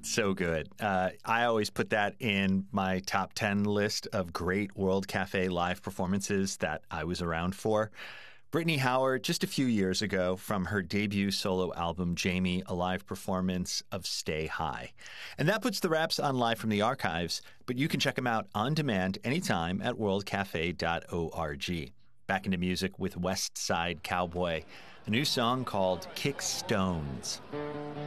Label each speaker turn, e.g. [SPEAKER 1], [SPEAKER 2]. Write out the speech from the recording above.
[SPEAKER 1] So good. I always put that in my top 10 list of great World Cafe live performances that I was around for. Brittany Howard, just a few years ago, from her debut solo album, Jamie, a live performance of Stay High. And that puts the Raps on Live from the Archives, but you can check them out on demand anytime at worldcafe.org. Back into music with West Side Cowboy, a new song called Kick Stones.